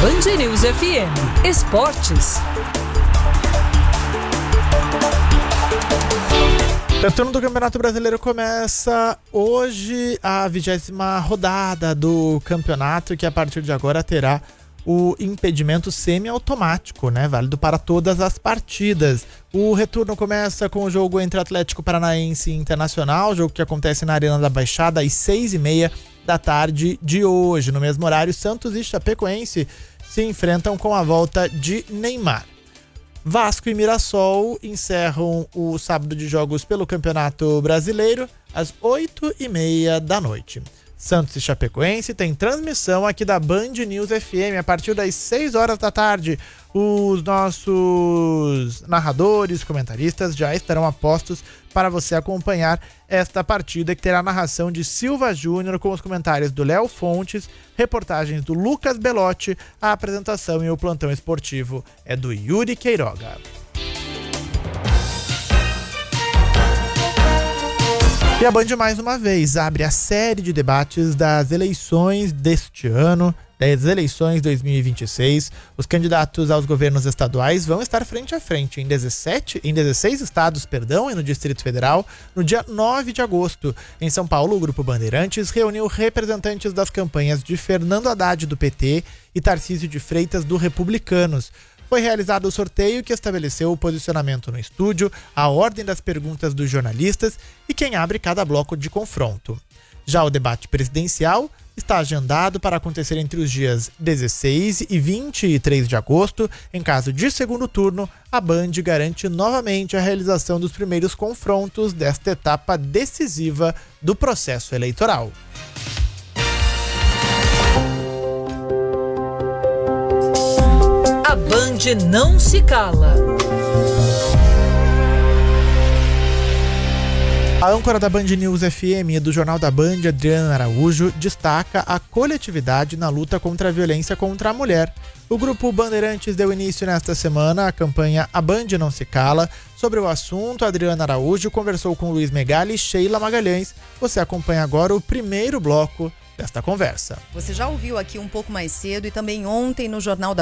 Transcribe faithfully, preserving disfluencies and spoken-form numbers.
Band News F M Esportes. O turno do Campeonato Brasileiro começa hoje, a vigésima rodada do campeonato, que a partir de agora terá o impedimento semiautomático, né? Válido para todas as partidas. O retorno começa com o jogo entre Atlético Paranaense e Internacional, jogo que acontece na Arena da Baixada às seis e meia da tarde de hoje. No mesmo horário, Santos e Chapecoense se enfrentam com a volta de Neymar. Vasco e Mirassol encerram o sábado de jogos pelo Campeonato Brasileiro às oito e meia da noite. Santos e Chapecoense tem transmissão aqui da Band News F M a partir das seis horas da tarde. Os nossos narradores, comentaristas já estarão a postos para você acompanhar esta partida, que terá a narração de Silva Júnior com os comentários do Léo Fontes, reportagens do Lucas Belotti, a apresentação e o plantão esportivo é do Yuri Queiroga. E a Band, mais uma vez, abre a série de debates das eleições deste ano, das eleições dois mil e vinte e seis. Os candidatos aos governos estaduais vão estar frente a frente em, dezessete, em dezesseis estados, perdão, e no Distrito Federal, no dia nove de agosto. Em São Paulo, o Grupo Bandeirantes reuniu representantes das campanhas de Fernando Haddad, do P T, e Tarcísio de Freitas, do Republicanos. Foi realizado o sorteio que estabeleceu o posicionamento no estúdio, a ordem das perguntas dos jornalistas e quem abre cada bloco de confronto. Já o debate presidencial está agendado para acontecer entre os dias dezesseis e vinte e três de agosto. Em caso de segundo turno, a Band garante novamente a realização dos primeiros confrontos desta etapa decisiva do processo eleitoral. A Band não se cala. A âncora da Band News F M e do Jornal da Band, Adriana Araújo, destaca a coletividade na luta contra a violência contra a mulher. O Grupo Bandeirantes deu início nesta semana à campanha A Band Não Se Cala. Sobre o assunto, Adriana Araújo conversou com Luiz Megali e Sheila Magalhães. Você acompanha agora o primeiro bloco desta conversa. Você já ouviu aqui um pouco mais cedo e também ontem no Jornal da